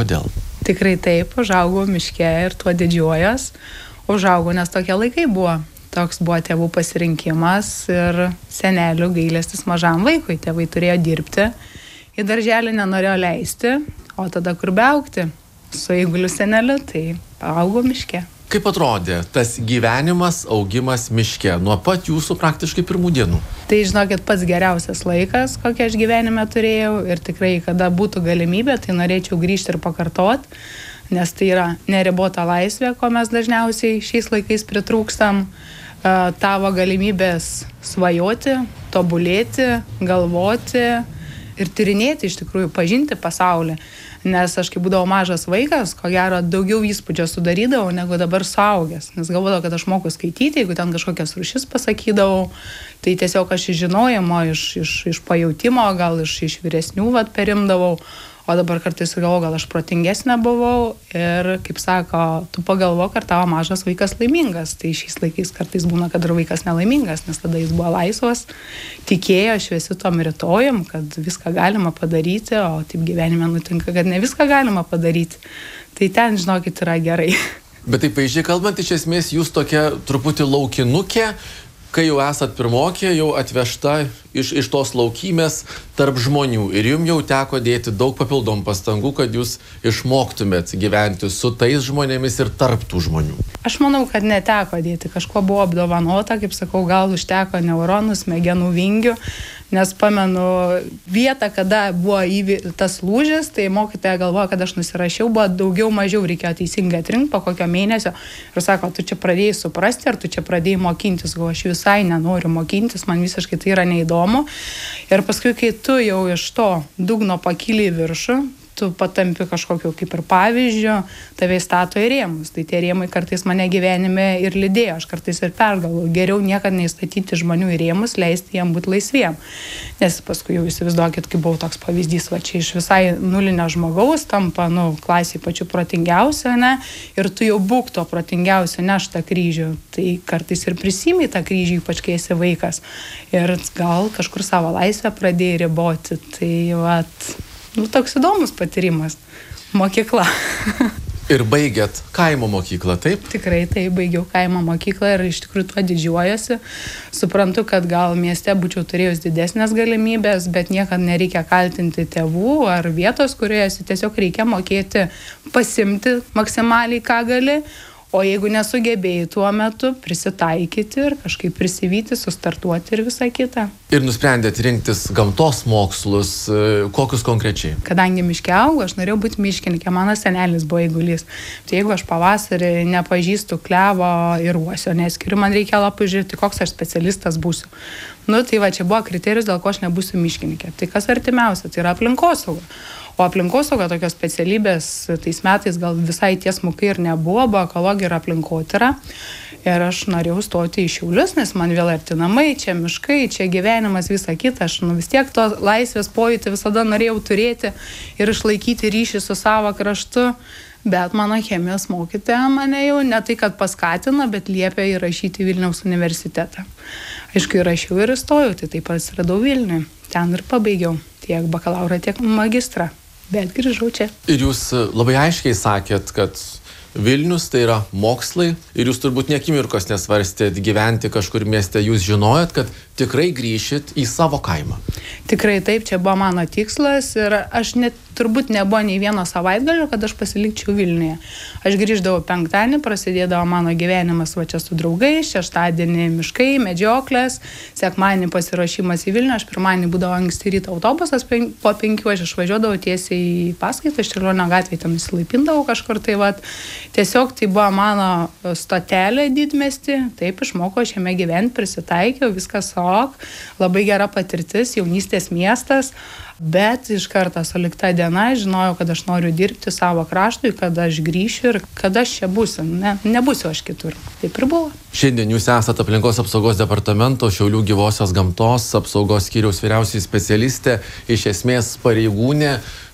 kodėl? Tikrai taip, užaugau miške ir tuo didžiuojas. Užaugau, nes tokie laikai buvo. Toks buvo tėvų pasirinkimas ir senelių gailestis mažam vaikui. Tėvai turėjo dirbti, į darželį nenorėjo leisti, o tada kur beaugti. Su eiguliu seneliu, tai augau miške. Kaip atrodė tas gyvenimas, augimas miške nuo pat jūsų praktiškai pirmų dienų? Tai žinokit, pats geriausias laikas, kokį aš gyvenime turėjau ir tikrai, kada būtų galimybė, tai norėčiau grįžti ir pakartot, nes tai yra neribota laisvė, ko mes dažniausiai šiais laikais pritrūkstam. Tavo galimybės svajoti, tobulėti, galvoti ir tyrinėti, iš tikrųjų, pažinti pasaulį. Nes aš, kai būdavau mažas vaikas, ko gero, daugiau įspūdžio sudarydavau, negu dabar suaugęs. Nes galvodavau, kad aš moku skaityti, jeigu ten kažkokias rūšis pasakydavau, tai tiesiog aš iš žinojimo, iš pajautimo, gal iš vyresnių perimdavau. O dabar kartais galvoju, gal aš protingesnė buvau ir, kaip sako, tu pagalvok, ar tavo mažas vaikas laimingas. Tai šiais laikais kartais būna, kad ir vaikas nelaimingas, nes tada jis buvo laisvas, tikėjo šviesiu tom rytojum, kad viską galima padaryti, o taip gyvenime nutinka, kad ne viską galima padaryti. Tai ten, žinokit, yra gerai. Bet taip vaizdžiai kalbant, iš esmės jūs tokia truputį laukinukė, kai jau esat pirmokė, jau atvežta iš tos laukymės tarp žmonių. Ir jums jau teko dėti daug papildomų pastangų, kad jūs išmoktumėt gyventi su tais žmonėmis ir tarp tų žmonių. Aš manau, kad neteko dėti. Kažkuo buvo apdovanota, kaip sakau, gal užteko neuronų, smegenų vingių. Nes pamenu vietą, kada buvo tas lūžis, tai mokytoja galvoja, kad aš nusirašiau, buvo daugiau mažiau, reikėjo teisingai atrinkti po kokio mėnesio. Ir sako, tu čia pradėjai suprasti, ar tu čia pradėjai mokintis. Aš visai nenoriu mokintis, man visiškai tai yra neįdomu. Ir paskui, kai tu jau iš to dugno pakyli į viršų, tu patampi kažkokiu kaip ir pavyzdžiu, tave įstato į rėmus. Tai tie rėmai kartais mane gyvenime ir lydėjo. Aš kartais ir pergalvoju, geriau niekada neįstatyti žmonių į rėmus, leisti jiem būti laisviem. Nes paskui jau įsivaizduokit, kaip buvo toks pavyzdys, va čia iš visai nulinio žmogaus tampa, klasiai pačiu protingiausiu, ne? Ir tu jau būk to protingiausio, neš tą kryžių. Tai kartais ir prisimi tą kryžių, ypač kai esi vaikas. Ir gal kažkur savo laisvę pradėjai riboti. Tai toks įdomus patyrimas. Mokykla. Ir baigėt kaimo mokyklą, taip? Tikrai tai, baigiau kaimo mokyklą ir iš tikrųjų tuo didžiuojuosi. Suprantu, kad gal mieste būčiau turėjus didesnės galimybės, bet niekada nereikia kaltinti tėvų ar vietos, kurioje tiesiog reikia mokėti pasimti maksimaliai, ką gali. O jeigu nesugebėjai tuo metu prisitaikyti ir kažkaip prisivyti, sustartuoti ir visą kitą. Ir nusprendėt rinktis gamtos mokslus, kokius konkrečiai? Kadangi miške augau, aš norėjau būti miškininkė, mano senelis buvo eigulys. Tai jeigu aš pavasarį nepažįstu klevo ir uosio, neskiriu, man reikia lapų žiūrėti, koks aš specialistas būsiu. Tai va, čia buvo kriterijus, dėl ko aš nebūsiu miškininkė. Tai kas artimiausia, tai yra aplinkosauga. O aplinkosauga tokios specialybės tais metais gal visai tiesmukai ir nebuvo, buvo ekologija ir aplinkotyra. Ir aš norėjau stoti į Šiaulius, nes man vėl arti namai, čia miškai, čia gyvenimas, visa kita. Aš vis tiek to laisvės pojūtį visada norėjau turėti ir išlaikyti ryšį su savo kraštu. Bet mano chemijos mokytoja mane jau ne tai, kad paskatino, bet liepė įrašyti Vilniaus universitetą. Aišku, įrašiau ir įstojau, tai taip atsiradau Vilniuje. Ten ir pabaigiau tiek bakalaurą, tiek magistrą. Bet grįžau čia. Ir jūs labai aiškiai sakėt, kad Vilnius tai yra mokslai ir jūs turbūt nekimirkos nesvarstėt gyventi kažkur mieste. Jūs žinojot, kad tikrai grįšit į savo kaimą. Tikrai taip, čia buvo mano tikslas ir aš turbūt nebuvo nei vieno savaitgalio, kad aš pasilikčiau Vilniuje. Aš grįždavau penktadienį, prasidėdavo mano gyvenimas va čia su draugais, šeštadienį miškai, medžioklės, sekmadienį pasiruošimas į Vilnių, aš pirmadienį būdavo anksti ryto autobusas, po 5 aš išvažiuodavau tiesiai į paskaitą, iš Čiurlionio gatvėje tam įsilaipindavau kažkur tai va. Tiesiog tai buvo mano stotelė didmiesty, taip išmokau šiame gyventi, prisitaikiau, viskas ok, labai gera patirtis, jaunystės miestas, bet iš karto sulikta diena žinojau, kad aš noriu dirbti savo kraštui, kad aš grįšiu ir kad aš čia būsiu, nebūsiu aš kitur. Taip ir buvo. Šiandien jūs esate aplinkos apsaugos departamento Šiaulių gyvosios gamtos apsaugos skyriaus vyriausioji specialistė, iš esmės pareigūnė.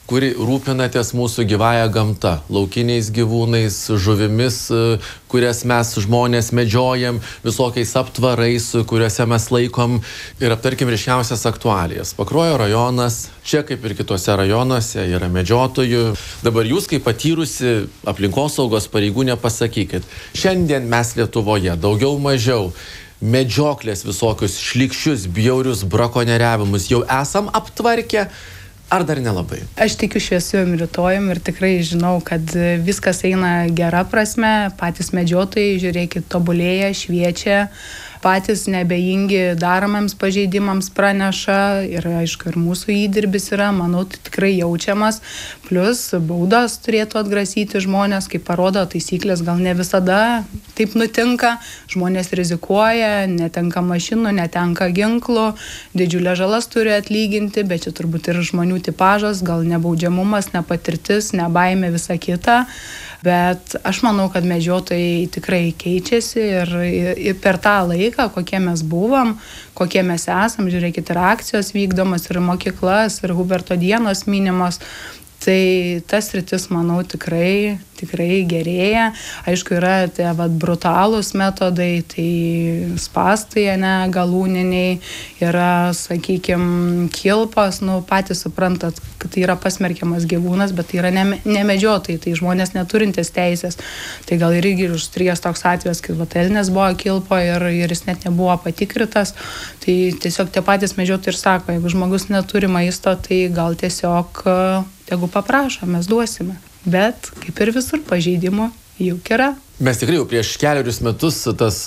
kuri rūpinatės mūsų gyvąją gamtą, laukiniais gyvūnais, žuvimis, kurias mes žmonės medžiojam, visokiais aptvarais, kuriuose mes laikom ir aptarkim ryškiausias aktualijas. Pakruojo rajonas, čia kaip ir kitose rajonuose yra medžiotojų. Dabar jūs, kaip patyrusi aplinkosaugos pareigūnė, pasakykit, šiandien mes Lietuvoje daugiau mažiau medžioklės visokius šlykščius, bjaurius brakonieriavimus jau esam aptvarkę, ar dar nelabai? Aš tikiu šviesium rytojum ir tikrai žinau, kad viskas eina gera prasme, patys medžiotojai, žiūrėkit, tobulėja, šviečia, patys nebejingi daromams pažeidimams praneša ir aišku ir mūsų įdirbis yra, manau, tai tikrai jaučiamas, plus baudos turėtų atgrasyti žmonės, kaip parodo taisyklės, gal ne visada taip nutinka, žmonės rizikuoja, netenka mašinų, netenka ginklų, didžiulę žalas turi atlyginti, bet čia turbūt ir žmonių tipažas, gal nebaudžiamumas, nepatirtis, nebaimė, visa kita. Bet aš manau, kad medžiotojai tikrai keičiasi ir per tą laiką, kokie mes buvom, kokie mes esam, žiūrėkit, ir akcijos vykdomas, ir mokyklas, ir Huberto dienos minimos. Tai tas sritis, manau, tikrai gerėja. Aišku, yra tie brutalūs metodai, tai spastai, galūniniai, yra, sakykime, kilpos, patys suprantat, kad tai yra pasmerkiamas gyvūnas, bet tai yra ne medžiotojai, tai žmonės neturintis teisės. Tai gal irgi užstrigęs toks atvejis, kai elnias buvo kilpo ir jis net nebuvo patikrintas. Tai tiesiog tie patys medžiotojai ir sako, jeigu žmogus neturi maisto, tai gal tiesiog jeigu paprašo, mes duosime. Bet, kaip ir visur, pažeidimų juk yra. Mes tikrai jau prieš keliarius metus tas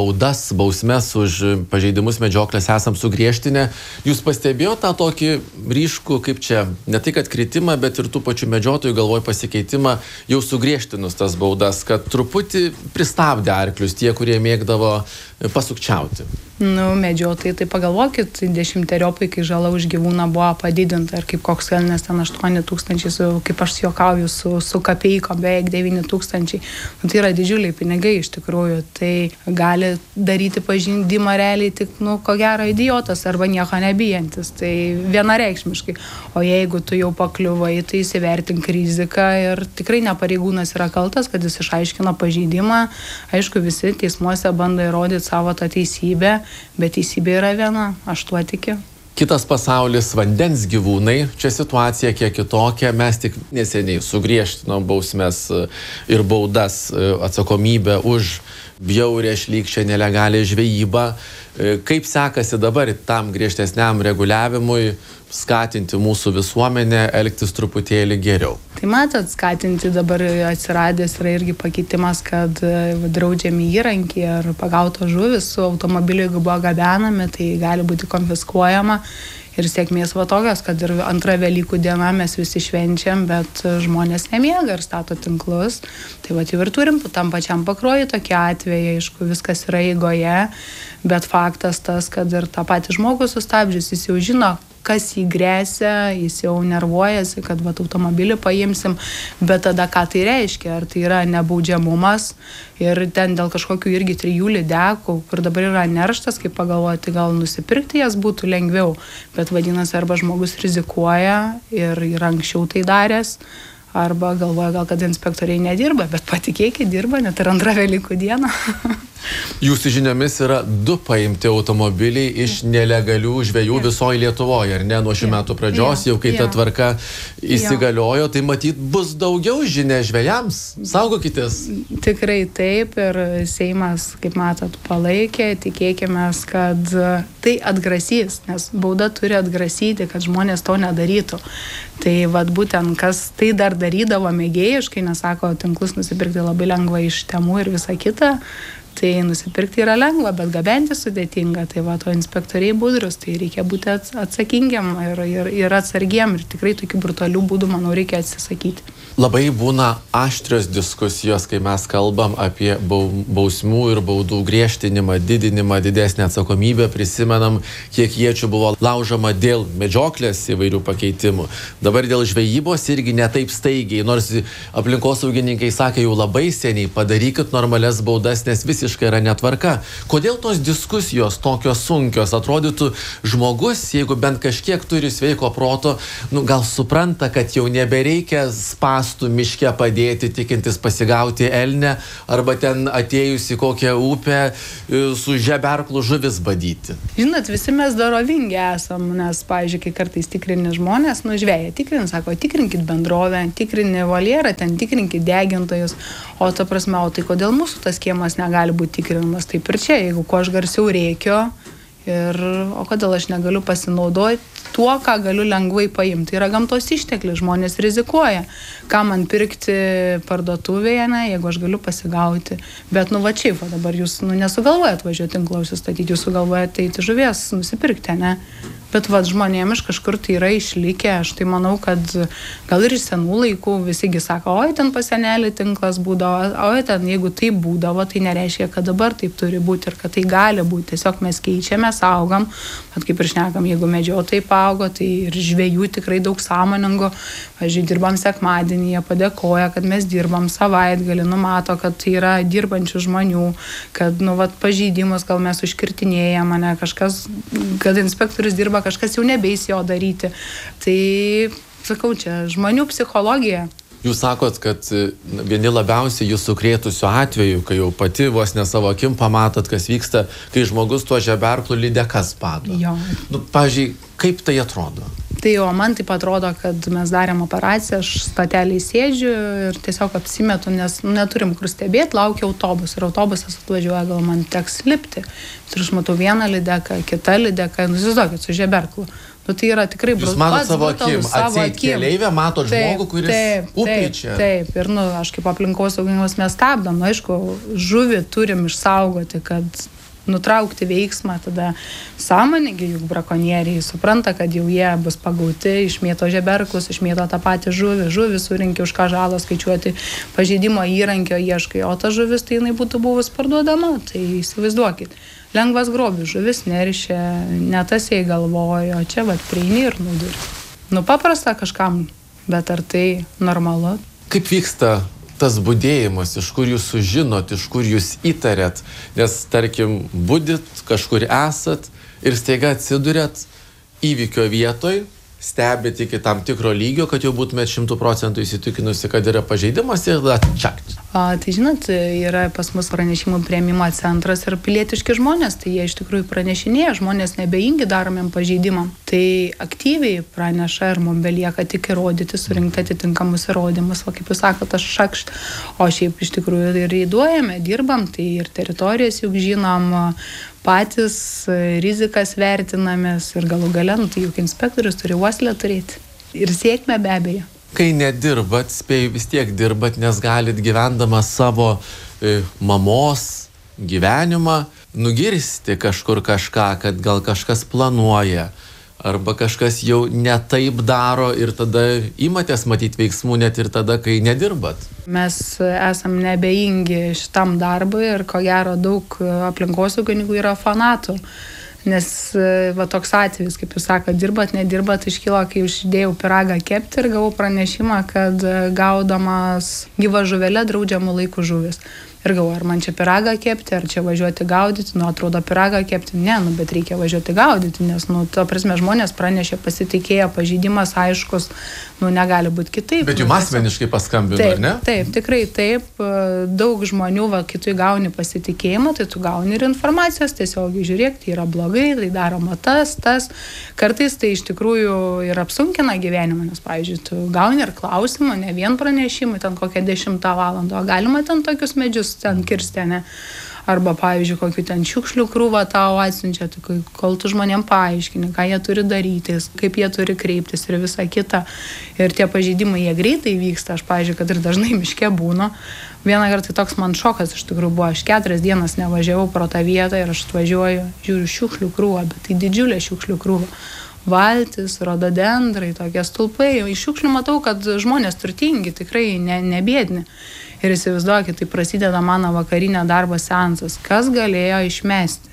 bausmes už pažeidimus medžioklės esam sugriežtinę. Jūs pastebėjote tą tokį ryškų, kaip čia, ne tai kad kritimą, bet ir tų pačių medžiotojų galvoj pasikeitimą, jau sugriežtinus tas baudas, kad truputį pristabdė arklius tie, kurie mėgdavo pasukčiauti? Medžiotojai, tai pagalvokit, 10-eriopai, kai žala už gyvūną buvo padidinta ir kaip koks elnias ten 8 000, kaip aš juokauju, su kapeikom beveik 9 000. Tai yra didžiuliai pinigai iš tikrųjų. Tai gali daryti pažeidimą realiai tik, ko gero, idiotas arba nieko nebijantis. Tai vienareikšmiškai. O jeigu tu jau pakliuvai, tai įsivertink riziką ir tikrai ne pareigūnas yra kaltas, kad jis išaiškino pažeidimą. Aišku, visi teismuose bando įrodyti savo tą teisybę, bet teisybė yra viena, aš tuo tikiu. Kitas pasaulis, vandens gyvūnai, čia situacija kiek kitokia, mes tik neseniai sugriežtinom bausmes ir baudas, atsakomybę už bjaurę, šlykščią, nelegalią žvejybą. Kaip sekasi dabar tam griežtesniam reguliavimui skatinti mūsų visuomenę elgtis truputėlį geriau? Tai matot, skatinti dabar atsiradęs yra irgi pakeitimas, kad draudžiami įrankiai ar pagautos žuvis su automobiliu, jeigu buvo gabenami, tai gali būti konfiskuojama. Ir sėkmės va tokios, kad ir antrą Velykų dieną mes visi švenčiam, bet žmonės nemiega ir stato tinklus. Tai va jau ir turim tam pačiam Pakruojui tokie atvejai, aišku, viskas yra eigoje, bet faktas tas, kad ir tą patį žmogų sustabdžius, jis jau žino, kas jį grėsia, jis jau nervuojasi, kad automobilį paimsim, bet tada ką tai reiškia? Ar tai yra nebaudžiamumas ir ten dėl kažkokių irgi 3 lydekų, kur dabar yra nerštas, kaip pagalvoti, gal nusipirkti jas būtų lengviau, bet vadinasi, arba žmogus rizikuoja ir yra anksčiau tai daręs, arba galvoja, gal kad inspektoriai nedirba, bet patikėkit, dirba net ir antrą Velykų dieną. Jūsų žiniomis yra 2 paimti automobiliai iš nelegalių žvejų visoje Lietuvoje, ar ne, nuo šių metų pradžios, jau kai ta tvarka įsigaliojo, tai matyt bus daugiau žinia žvejams. Saugokitės. Tikrai taip ir Seimas, kaip matot, palaikė, tikėkime, kad tai atgrasys, nes bauda turi atgrasyti, kad žmonės to nedarytų. Tai vat būtent, kas tai dar darydavo mėgėjiškai, nes sako, tinklus nusipirkti labai lengva iš Temu ir visa kita, tai nusipirkti yra lengva, bet gabenti sudėtinga. Tai va, to inspektoriai budrus, tai reikia būti atsakingiam ir atsargiem ir tikrai tokių brutalių būdų, manau, reikia atsisakyti. Labai būna aštrios diskusijos, kai mes kalbam apie bausmių ir baudų griežtinimą, didinimą, didesnę atsakomybę. Prisimenam, kiek iečių buvo laužama dėl medžioklės įvairių pakeitimų. Dabar dėl žvejybos irgi ne taip staigiai, nors aplinkosaugininkai sakė jau labai seniai, padarykit normalias baudas, nes visiškai yra netvarka. Kodėl tos diskusijos tokios sunkios? Atrodytų, žmogus, jeigu bent kažkiek turi sveiko proto, gal supranta, kad jau nebereikia spąstų miške padėti, tikintis pasigauti elnę, arba ten atėjus į kokią upę su žeberklu žuvis badyti. Žinot, visi mes dorovingi esam, nes, pavyzdžiui, kai kartais tikrini žmonės, žvejai tikrini, sako, tikrinkit bendrovę, tikrini voljerą, ten tikrinkit degintojus, o ta prasme, o tai kodėl mūsų tas kiemas negali būti tikrinamas? Taip ir čia, jeigu ko aš garsiau rėkiu, o kodėl aš negaliu pasinaudoti tuo, ką galiu lengvai paimti. Tai yra gamtos išteklis, žmonės rizikuoja. Ką man pirkti parduotuvėje, jeigu aš galiu pasigauti. Bet, šiaip, dabar jūs nesugalvojat važiuoti tinklą užsistatyti, jūs sugalvojat eiti žuvies nusipirkti, ne? Bet žmonėm iš kažkur tai yra išlikę. Aš tai manau, kad gal ir iš senų laikų visigi sako, oi, ten pas senelį tinklas būdavo, oi, ten jeigu taip būdavo, tai nereiškia, kad dabar taip turi būti ir kad tai gali būti. Tiesiog mes keičiamės, augam, bet kaip ir šnekam, jeigu medžiotojai paaugo, tai ir žvejų tikrai daug sąmoningo. Pavyzdžiui, dirbam sekmadienį, jie padėkoja, kad mes dirbam savaitgalį, numato, kad tai yra dirbančių žmonių, kad, pažeidimus gal mes užkirtinėjame, mane kažkas, kad inspektorius dirba, kažkas jau nebeis jo daryti. Tai, sakau, čia žmonių psichologija. Jūs sakot, kad vieni labiausiai jūs sukrėtusių atveju, kai jau pati vos ne savo akim pamatot, kas vyksta, kai žmogus tuo žeberklu lydekas bado. Jo. Pavyzdžiui, kaip tai atrodo? Tai man taip atrodo, kad mes darėm operaciją, aš statelį sėdžiu ir tiesiog apsimetu, nes neturim kur stebėti, laukia autobus ir autobusas atvažiuoja, gal man teks lipti. Ir aš matau vieną lydeką, kitą lydeką, įsivaizduokit, su žeberklu. Tai yra tikrai brutalus. Jūs matot savo akim, atseit keleivę, matot žmogų, kuris upyčia. Taip, ir aš kaip aplinkosaugininkas mes stabdom, aišku, žuvį turim išsaugoti, kad nutraukti veiksmą, tada sąmoningai, juk brakonieriai supranta, kad jau jie bus pagauti, išmėto žeberklus, išmėto tą patį žuvį surinkti, už ką žalą skaičiuoti, pažeidimo įrankio ieškai, o ta žuvis tai jinai būtų buvus parduodama, tai įsivaizduokit. Lengvas grobis, žuvis neršia, ne tas jai galvojo, čia prieini ir nuduri. Paprasta kažkam, bet ar tai normalu? Kaip vyksta tas budėjimas, iš kur jūs sužinot, iš kur jūs įtarėt, nes, tarkim, budit, kažkur esat ir staiga atsidurėt įvykio vietoj, stebėt iki tam tikro lygio, kad jau būtumėt 100% įsitikinusi, kad yra pažeidimas ir atčakt. Tai žinot, yra pas mus pranešimų priėmimo centras ir pilietiški žmonės, tai jie iš tikrųjų pranešinėja, žmonės nebeingi daromiem pažeidimam. Tai aktyviai praneša ir mums belieka tik įrodyti, surinkti atitinkamus įrodymus, kaip jūs sakote, aš šakšt. O šiaip iš tikrųjų ir įduojame, dirbam, tai ir teritorijas juk žinom, patys rizikas vertinamės ir galų gale, tai juk inspektorius turi uoslę turėti. Ir sėkmę be abejo. Kai nedirbat, spėju vis tiek dirbat, nes galit gyvendama savo mamos gyvenimą nugirsti kažkur kažką, kad gal kažkas planuoja, arba kažkas jau ne taip daro ir tada imatės matyti veiksmų net ir tada, kai nedirbat. Mes esam nebeingi šitam darbui ir ko gero daug aplinkosaugininkų yra fanatų. Nes toks atvejis, kaip jūs sakote, dirbat, nedirbat, iškilo, kai uždėjau pyragą kepti ir gavau pranešimą, kad gaudamas gyva žuvelė draudžiamų laikų žuvis. Ir galvoju, ar man čia pyragą kepti, ar čia važiuoti gaudyti, atrodo pyragą kepti, ne, bet reikia važiuoti gaudyti, nes, ta prasme, žmonės pranešė, pasitikėjo, pažeidimas aiškus, negali būti kitaip. Bet jums asmeniškai paskambino, taip, ar ne? Taip, tikrai taip, daug žmonių, kai tu gauni pasitikėjimą, tai tu gauni ir informacijos, tiesiog žiūrėk, tai yra blogai, tai daroma tas, kartais tai iš tikrųjų ir apsunkina gyvenimą, nes, pavyzdžiui, tu gauni ir klausimą, ne vien pranešimą, ten kokią 10 valandą, o galima ten tokius medžius ten kirsti, ne? Arba, pavyzdžiui, kokių ten šiukšlių krūvą tau atsiunčia, tai kol tu žmonėm paaiškini, ką jie turi daryti, kaip jie turi kreiptis ir visa kita. Ir tie pažeidimai, jie greitai vyksta. Aš, pavyzdžiui, kad ir dažnai miške būnu. Vieną kartą toks man šokas iš tikrųjų buvo. Aš 4 dienas nevažiavau pro tą vietą ir aš atvažiuoju, žiūriu šiukšlių krūvą, bet tai didžiulė šiukšlių krūva. valtis, rododendrai, tokie stulpai. Iš šiukšlių matau, kad žmonės turtingi, tikrai nebėdni. Ir įsivaizduokit, tai prasideda mano vakarinio darbo seansas. Kas galėjo išmesti?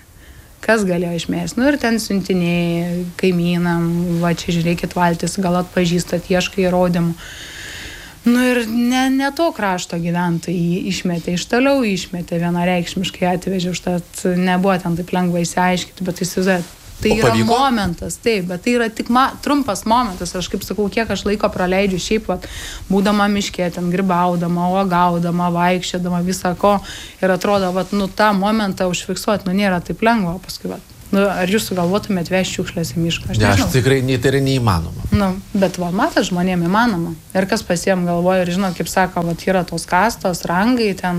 Nu ir ten siuntinėjai kaimynam, va čia žiūrėkit valtis, gal atpažįstat, ieškai įrodymų. Nu ir ne to krašto gyventojai išmetė, iš toliau išmetė, vienareikšmiškai atvežė, užtat nebuvo ten taip lengva įsiaiškinti, bet įsivaizduojat, tai yra momentas, taip, bet tai yra tik trumpas momentas, aš kaip sakau, kiek aš laiko praleidžiu šiaip, būdama miške, ten grybaudama, uogaudama, vaikščiodama, visą ko, ir atrodo, tą momentą užfiksuoti, nėra taip lengva, paskui, ar jūs sugalvotumėt vežti šiukšlės į mišką? Aš tikrai tai yra neįmanoma. Bet matas, žmonėm įmanoma. Ir kas pasiem galvoja, ir žinot, kaip sako, yra tos kastos, rangai, ten,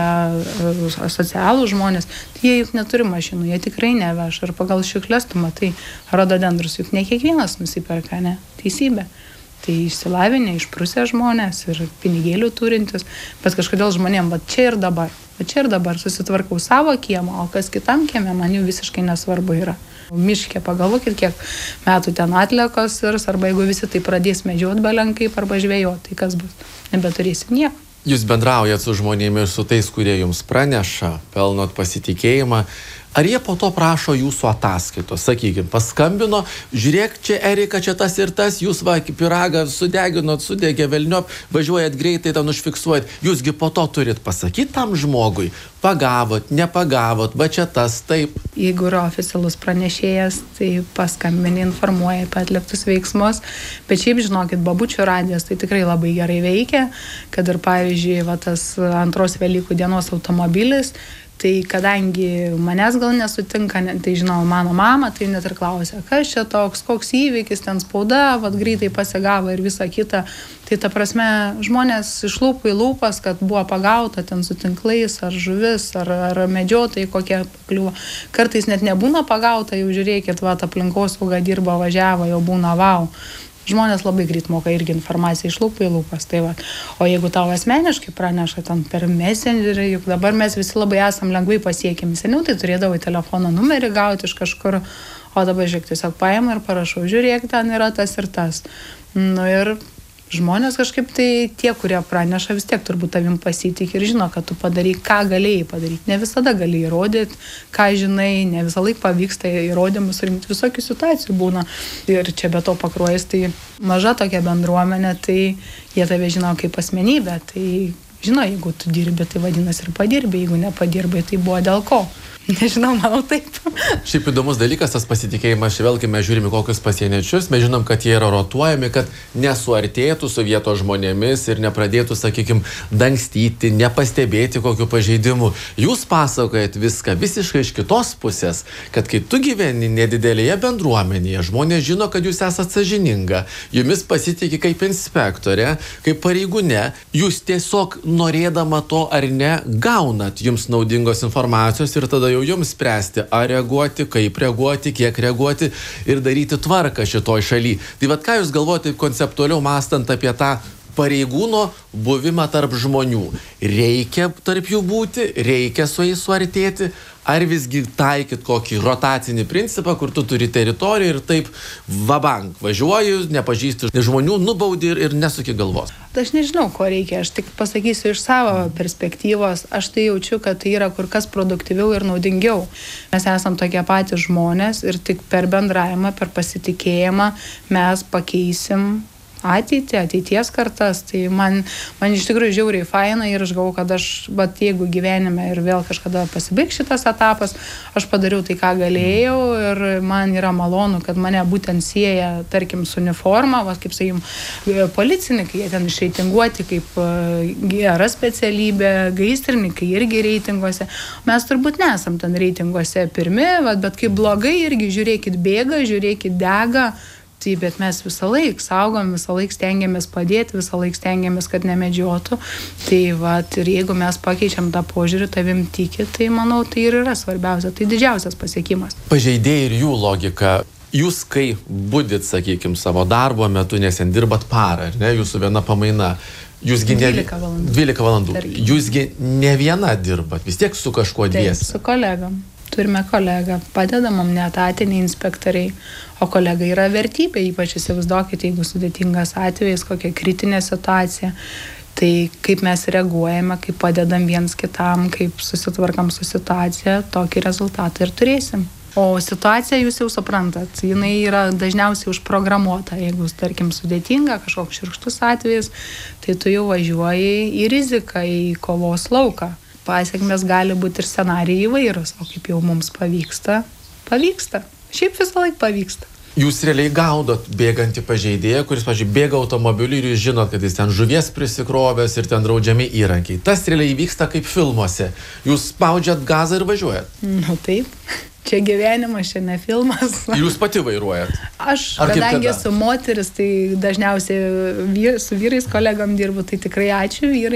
socialų žmonės, tai jie juk neturi mašinų, jie tikrai neveš. Ir pagal šiukšlės tu matai rododendrus, juk ne kiekvienas nusiperka, ne? Teisybė. Tai išsilavinę, išprusę žmonės ir pinigėlių turintis, bet kažkodėl žmonėm, čia ir dabar susitvarkau savo kiemą, o kas kitam kieme, man jau visiškai nesvarbu yra. Miške, pagalvokit, kiek metų ten atliekos ir arba jeigu visi tai pradės medžiot belenkaip arba žvejoti, tai kas bus? Nebeturėsim nieko. Jūs bendraujat su žmonėmis, su tais, kurie jums praneša, pelnot pasitikėjimą. Ar jie po to prašo jūsų ataskaitos? Sakykime, paskambino, žiūrėk, čia Erika, čia tas ir tas, jūs piragą sudeginot, sudegė velniop, važiuojat greitai, ten užfiksuojat. Jūsgi po to turit pasakyti tam žmogui, pagavot, nepagavot, va čia tas, taip. Jeigu yra oficialus pranešėjas, tai paskambini, informuoja apie atliktus veiksmus. Bet šiaip žinokit, Babučių radijas tai tikrai labai gerai veikia, kad ir pavyzdžiui, tas antros Velykų dienos automobilis, tai kadangi manęs gal nesutinka, tai žinau, mano mama, tai net ir klausia, kas čia toks, koks įvykis, ten spauda, greitai pasigavo ir visa kita. Tai ta prasme, žmonės iš lūpų į lūpas, kad buvo pagauta ten su tinklais, ar žuvis, ar medžiotojai kokie pakliuvo. Kartais net nebūna pagauta, jau žiūrėkit, aplinkosauga dirba, važiavo, jau būna vau. Žmonės labai greit moka irgi informaciją iš lūpų į lūpas. Tai o jeigu tau asmeniškai praneša ten per Messengerį, juk dabar mes visi labai esam lengvai pasiekiami. Seniau tai turėdavai telefono numerį gauti iš kažkur, o dabar žiūrėk, tiesiog paėmą ir parašau, žiūrėk, ten yra tas ir tas. Ir žmonės kažkaip tai tie, kurie praneša, vis tiek turbūt tavim pasitikė ir žino, kad tu padarai, ką galėjai padaryti. Ne visada gali įrodyti, ką žinai, ne visą laiką pavyksta įrodymus rinkti, visokių situacijų būna. Ir čia be to Pakruojis, tai maža tokia bendruomenė, tai jie tave žino kaip asmenybę. Tai žino, jeigu tu dirbi, tai vadinasi ir padirbi, jeigu nepadirbai, tai buvo dėl ko. Nežinau, manau taip. Šiaip įdomus dalykas, tas pasitikėjimas, vėlgi mes žiūrime kokius pasieniečius, mes žinom, kad jie yra rotuojami, kad nesuartėtų su vietos žmonėmis ir nepradėtų, sakykime, dangstyti, nepastebėti kokių pažeidimų. Jūs pasakojat viską visiškai iš kitos pusės, kad kai tu gyveni nedidelėje bendruomenėje, žmonės žino, kad jūs esate sąžininga, jumis pasitikė kaip inspektorė, kaip pareigūnė, jūs tiesiog norėdama to ar ne gaunat jums naudingos informacijos ir tada jau jums spręsti, ar reaguoti, kaip reaguoti, kiek reaguoti ir daryti tvarką šitoj šaly. Tai ką jūs galvojate konceptualiau mąstant apie tą pareigūno buvimą tarp žmonių? Reikia tarp jų būti, reikia su jais suartėti, ar visgi taikyt kokį rotacinį principą, kur tu turi teritoriją ir taip vabank, važiuoju, nepažįsti žmonių, nubaudi ir nesuki galvos. Aš nežinau, ko reikia, aš tik pasakysiu iš savo perspektyvos, aš tai jaučiu, kad tai yra kur kas produktyviau ir naudingiau. Mes esam tokie patys žmonės ir tik per bendravimą, per pasitikėjimą mes pakeisim ateities kartas, tai man iš tikrųjų žiauriai faina ir aš galvoju, kad aš, bet jeigu gyvenime ir vėl kažkada pasibaigs šitas etapas, aš padariau tai, ką galėjau ir man yra malonu, kad mane būtent sieja, tarkim, su uniforma, kaip sakykim, policininkai, jie ten išreitinguoti kaip gera specialybė, gaisrininkai irgi reitinguose. Mes turbūt nesam ten reitinguose pirmi, bet kaip blogai irgi žiūrėkit bėga, žiūrėkit dega. Tai, bet mes visą laiką saugom, visą laiką stengiamės padėti, visą laiką stengiamės, kad nemedžiotų. Tai ir jeigu mes pakeičiam tą požiūrį, tavim tiki, tai manau, tai ir yra svarbiausia, tai didžiausias pasiekimas. Pažeidėjai ir jų logika. Jūs, kai budit, sakykime, savo darbo metu, nes ten dirbat parą, ar ne, jūsų viena pamaina. Jūsgi 12 valandų. Jūsgi ne viena dirbat, vis tiek su kažkuo dviesi. Taip, su kolegom. turime kolegą, padeda mums neetatiniai inspektoriai, o kolega yra vertybė, ypač įsivaizduokite, jeigu sudėtingas atvejis, kokia kritinė situacija, tai kaip mes reaguojame, kaip padedam viens kitam, kaip susitvarkam su situacija, tokį rezultatą ir turėsim. O situacija, jūs jau suprantat, jinai yra dažniausiai užprogramuota. Jeigu, tarkim, sudėtinga, kažkoks šiurkštus atvejis, tai tu jau važiuoji į riziką, į kovos lauką. Pasiekmės gali būti ir scenarijai įvairūs, o kaip jau mums pavyksta. Šiaip visą laiką pavyksta. Jūs realiai gaudot bėgantį pažeidėją, kuris, pavyzdžiui, bėga automobiliu ir jūs žinot, kad jis ten žuvies prisikrovęs ir ten draudžiami įrankiai. Tas realiai vyksta kaip filmuose. Jūs spaudžiat gazą ir važiuojat. Nu taip. Čia gyvenimas, čia ne filmas. Jūs pati vairuojat? Aš, kadangi esu moteris, tai dažniausiai su vyrais kolegom dirbu, tai tikrai ačiū vyrai.